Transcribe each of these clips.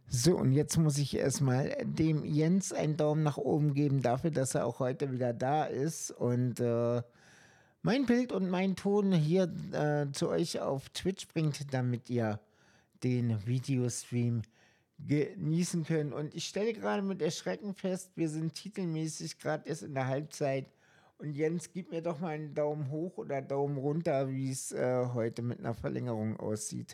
So, und jetzt muss ich erstmal dem Jens einen Daumen nach oben geben dafür, dass er auch heute wieder da ist und mein Bild und mein Ton hier zu euch auf Twitch bringt, damit ihr den Videostream genießen könnt. Und ich stelle gerade mit Erschrecken fest, wir sind titelmäßig gerade erst in der Halbzeit. Und Jens, gib mir doch mal einen Daumen hoch oder Daumen runter, wie es heute mit einer Verlängerung aussieht.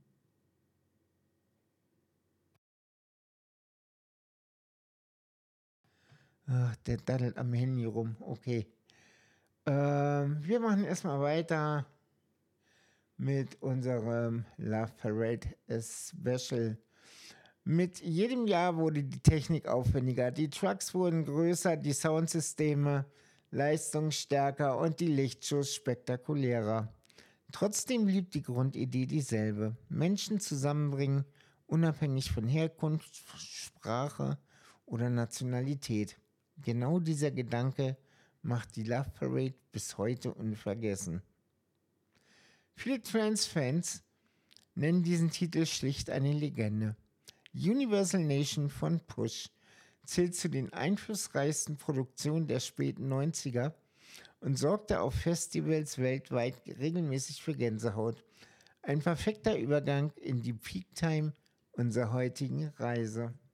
Ach, der daddelt am Handy rum. Okay. Wir machen erstmal weiter mit unserem Love Parade Special. Mit jedem Jahr wurde die Technik aufwendiger, die Trucks wurden größer, die Soundsysteme leistungsstärker und die Lichtshows spektakulärer. Trotzdem blieb die Grundidee dieselbe: Menschen zusammenbringen, unabhängig von Herkunft, Sprache oder Nationalität. Genau dieser Gedanke macht die Love Parade bis heute unvergessen. Viele Trance-Fans nennen diesen Titel schlicht eine Legende. Universal Nation von Push zählt zu den einflussreichsten Produktionen der späten 90er und sorgte auf Festivals weltweit regelmäßig für Gänsehaut. Ein perfekter Übergang in die Peak-Time unserer heutigen Reise.